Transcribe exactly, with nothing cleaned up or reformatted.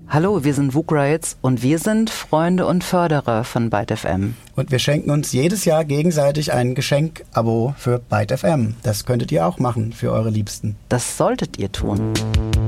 Hallo, wir sind Wook Rights und wir sind Freunde und Förderer von Byte F M. Und wir schenken uns jedes Jahr gegenseitig ein Geschenk-Abo für Byte F M. Das könntet ihr auch machen für eure Liebsten. Das solltet ihr tun.